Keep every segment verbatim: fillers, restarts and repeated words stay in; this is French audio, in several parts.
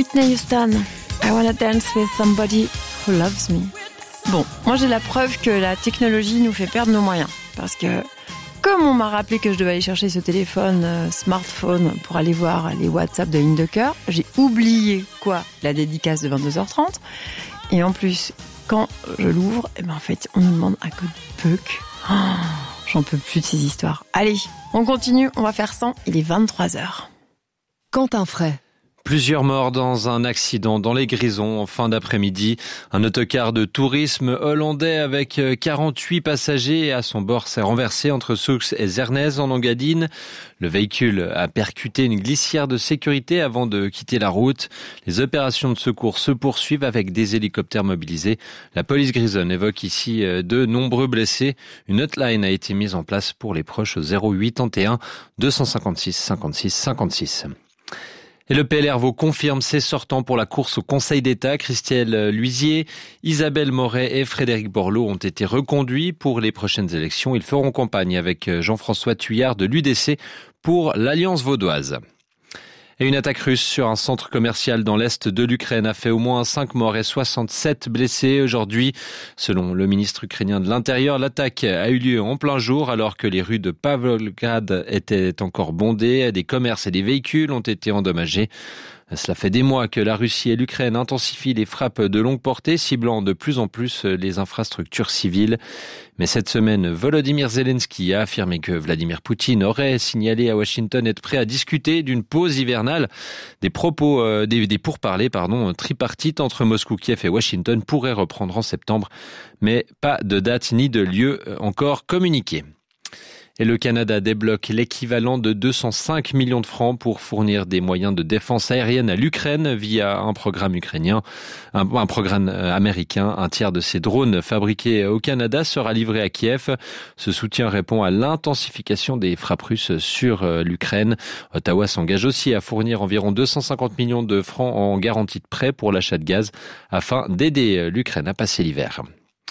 Whitney Houston, I wanna dance with somebody who loves me. Bon, moi j'ai la preuve que la technologie nous fait perdre nos moyens. Parce que, comme on m'a rappelé que je devais aller chercher ce téléphone euh, smartphone pour aller voir les WhatsApp de Ligne de Cœur, j'ai oublié quoi, la dédicace de vingt-deux heures trente. Et en plus, quand je l'ouvre, eh ben en fait, on nous demande un code P E C. Oh, j'en peux plus de ces histoires. Allez, on continue, on va faire cent, il est vingt-trois heures. Quentin Fray. Plusieurs morts dans un accident dans les Grisons en fin d'après-midi. Un autocar de tourisme hollandais avec quarante-huit passagers à son bord s'est renversé entre Soux et Zernez en Engadine. Le véhicule a percuté une glissière de sécurité avant de quitter la route. Les opérations de secours se poursuivent avec des hélicoptères mobilisés. La police grisonne évoque ici de nombreux blessés. Une hotline a été mise en place pour les proches au zéro huit et un deux cent cinquante-six cinquante-six cinquante-six. Et le P L R Vaud confirme ses sortants pour la course au Conseil d'État. Christelle Luisier, Isabelle Moret et Frédéric Borloo ont été reconduits pour les prochaines élections. Ils feront campagne avec Jean-François Thuillard de l'U D C pour l'Alliance vaudoise. Et une attaque russe sur un centre commercial dans l'est de l'Ukraine a fait au moins cinq morts et soixante-sept blessés aujourd'hui. Selon le ministre ukrainien de l'Intérieur, l'attaque a eu lieu en plein jour alors que les rues de Pavlograd étaient encore bondées. Des commerces et des véhicules ont été endommagés. Cela fait des mois que la Russie et l'Ukraine intensifient les frappes de longue portée, ciblant de plus en plus les infrastructures civiles. Mais cette semaine, Volodymyr Zelensky a affirmé que Vladimir Poutine aurait signalé à Washington être prêt à discuter d'une pause hivernale. Des propos, euh, des, des pourparlers, pardon, tripartites entre Moscou, Kiev et Washington pourraient reprendre en septembre, mais pas de date ni de lieu encore communiqué. Et le Canada débloque l'équivalent de deux cent cinq millions de francs pour fournir des moyens de défense aérienne à l'Ukraine via un programme ukrainien, un, un programme américain. Un tiers de ces drones fabriqués au Canada sera livré à Kiev. Ce soutien répond à l'intensification des frappes russes sur l'Ukraine. Ottawa s'engage aussi à fournir environ deux cent cinquante millions de francs en garantie de prêt pour l'achat de gaz afin d'aider l'Ukraine à passer l'hiver.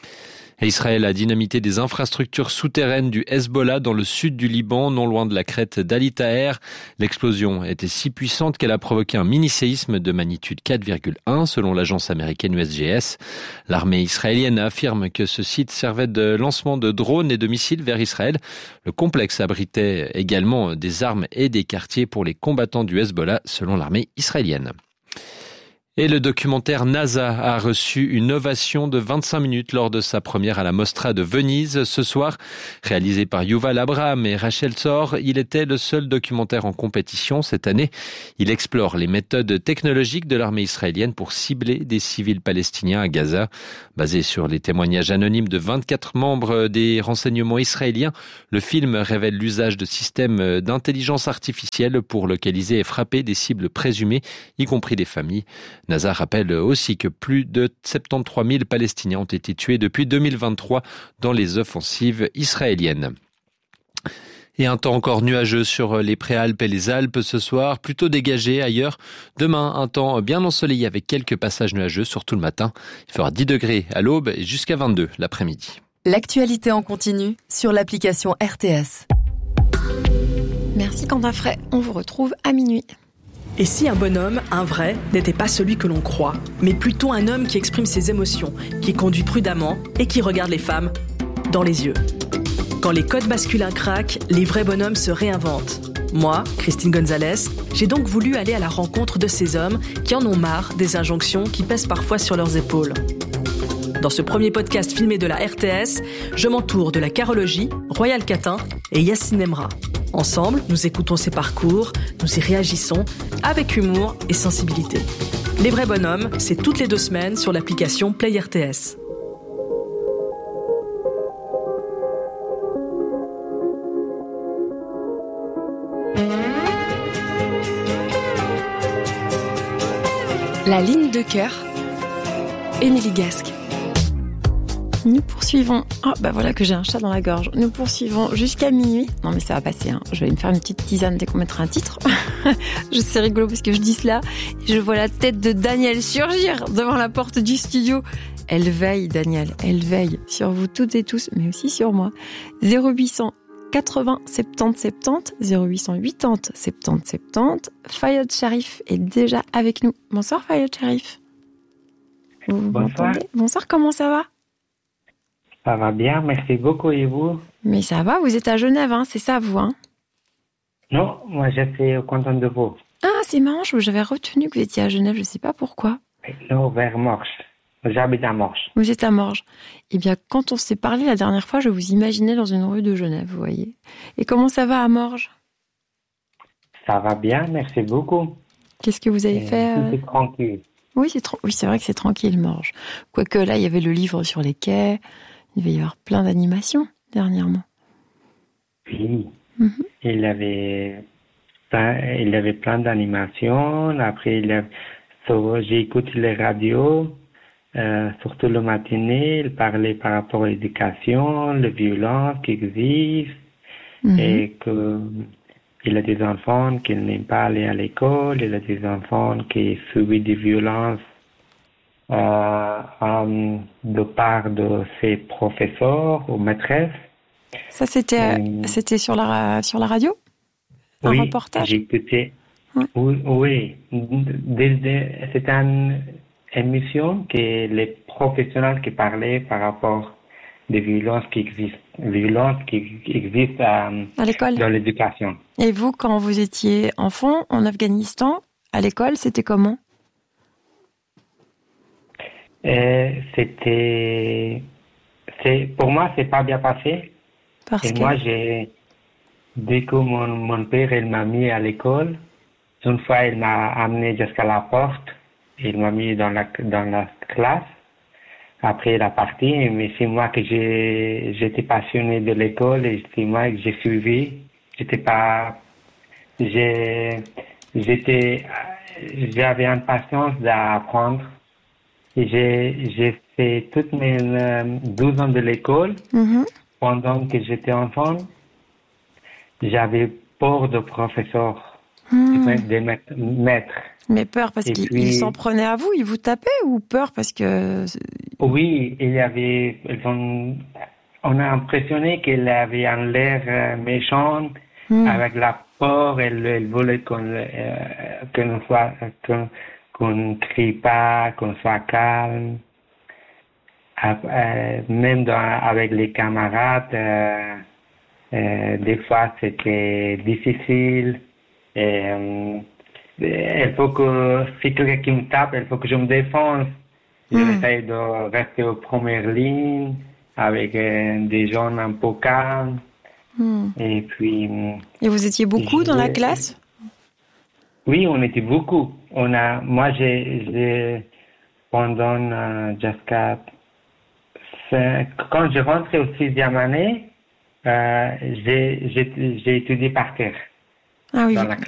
Et Israël a dynamité des infrastructures souterraines du Hezbollah dans le sud du Liban, non loin de la crête d'Ali Taher. L'explosion était si puissante qu'elle a provoqué un mini-séisme de magnitude quatre virgule un selon l'agence américaine U S G S. L'armée israélienne affirme que ce site servait de lancement de drones et de missiles vers Israël. Le complexe abritait également des armes et des quartiers pour les combattants du Hezbollah selon l'armée israélienne. Et le documentaire NASA a reçu une ovation de vingt-cinq minutes lors de sa première à la Mostra de Venise ce soir. Réalisé par Yuval Abraham et Rachel Sor, il était le seul documentaire en compétition cette année. Il explore les méthodes technologiques de l'armée israélienne pour cibler des civils palestiniens à Gaza. Basé sur les témoignages anonymes de vingt-quatre membres des renseignements israéliens, le film révèle l'usage de systèmes d'intelligence artificielle pour localiser et frapper des cibles présumées, y compris des familles. NASA rappelle aussi que plus de soixante-treize mille Palestiniens ont été tués depuis deux mille vingt-trois dans les offensives israéliennes. Et un temps encore nuageux sur les Préalpes et les Alpes ce soir, plutôt dégagé ailleurs. Demain, un temps bien ensoleillé avec quelques passages nuageux, surtout le matin. Il fera dix degrés à l'aube et jusqu'à vingt-deux l'après-midi. L'actualité en continu sur l'application R T S. Merci Quentin Fray, on vous retrouve à minuit. Et si un bonhomme, un vrai, n'était pas celui que l'on croit, mais plutôt un homme qui exprime ses émotions, qui conduit prudemment et qui regarde les femmes dans les yeux. Quand les codes masculins craquent, les vrais bonhommes se réinventent. Moi, Christine Gonzalez, j'ai donc voulu aller à la rencontre de ces hommes qui en ont marre des injonctions qui pèsent parfois sur leurs épaules. Dans ce premier podcast filmé de la R T S, je m'entoure de la carologie, Royal Catin et Yacine Emra. Ensemble, nous écoutons ces parcours, nous y réagissons avec humour et sensibilité. Les vrais bonhommes, c'est toutes les deux semaines sur l'application Play R T S. La ligne de cœur, Émilie Gasque. Nous poursuivons. Oh, bah voilà que j'ai un chat dans la gorge. Nous poursuivons jusqu'à minuit. Non, mais ça va passer, hein. Je vais me faire une petite tisane dès qu'on mettra un titre. Je sais, c'est rigolo parce que je dis cela et je vois la tête de Daniel surgir devant la porte du studio. Elle veille, Daniel. Elle veille sur vous toutes et tous, mais aussi sur moi. zéro huit cents quatre-vingts soixante-dix soixante-dix, zéro huit cent quatre-vingts soixante-dix soixante-dix. Fayod Sharif est déjà avec nous. Bonsoir Fayod Sharif. Vous Bonsoir. m'entendez ? Bonsoir, comment ça va ? Ça va bien, merci beaucoup, et vous? Mais ça va, vous êtes à Genève, hein, c'est ça vous, hein ? Non, moi je suis au canton de Vaud. Ah, c'est marrant, j'avais retenu que vous étiez à Genève, je ne sais pas pourquoi. Non, vers Morges. J'habite à Morges. Vous êtes à Morges. Eh bien, quand on s'est parlé la dernière fois, je vous imaginais dans une rue de Genève, vous voyez. Et comment ça va à Morges ? Ça va bien, merci beaucoup. Qu'est-ce que vous avez Et fait euh... C'est tranquille. Oui, c'est tra... oui, c'est vrai que c'est tranquille, Morges. Quoique là, il y avait le livre sur les quais. Il devait y avoir plein d'animations dernièrement. Oui, Mm-hmm. il avait plein, il avait plein d'animations. Après, il a, so, j'ai écouté les radios, euh, surtout le matinée. Il parlait par rapport à l'éducation, la violence qui existe, Mm-hmm. et que il a des enfants qui n'aiment pas aller à l'école. Il a des enfants qui subissent des violences euh, euh, de part de ses professeurs ou maîtresses. Ça, c'était, Euh, c'était sur la, sur la radio ? Un oui, reportage ? j'ai écouté. Ouais. Oui, oui. Des- des- c'est une émission que les professionnels qui parlaient par rapport des violences qui existent, violences qui existent euh, À l'école ? dans l'éducation. Et vous, quand vous étiez enfant en Afghanistan, à l'école, c'était comment ? Et c'était, c'est, pour moi, c'est pas bien passé. Parce Et que... moi, j'ai, dès que mon, mon père, il m'a mis à l'école, une fois, il m'a amené jusqu'à la porte, il m'a mis dans la, dans la classe. Après, il est parti, mais c'est moi que j'ai, j'étais passionné de l'école et c'est moi que j'ai suivi. J'étais pas, j'ai, j'étais, j'avais une patience d'apprendre. Et j'ai, j'ai fait toutes mes euh, douze ans de l'école. Mhm. Pendant que j'étais enfant, j'avais peur de professeurs, Hmm. de maîtres. maîtres. Mais peur parce Et qu'ils puis- ils s'en prenaient à vous, ils vous tapaient, ou peur parce que... Oui, il y avait, ils ont, on a impressionné qu'il avait un l'air euh, méchant, Hmm. avec la peur, elle, elle voulait qu'on, euh, qu'on soit, qu'on, qu'on crie pas, qu'on soit calme. Ap- euh, même dans, avec les camarades, euh, euh, des fois c'était difficile. Et, euh, il faut que, si quelqu'un qui me tape, il faut que je me défende. Mm. J'essaie de rester aux premières lignes avec euh, des gens un peu calmes. Hmm. Et puis, euh, Et vous étiez beaucoup dans la j'ai- classe ? oui, on était beaucoup. On a, moi, j'ai, j'ai pendant euh, jusqu'à cinq- quand je rentrais au sixième année, euh, j'ai, j'ai, j'ai étudié par terre Ah oui, dans vous, la classe.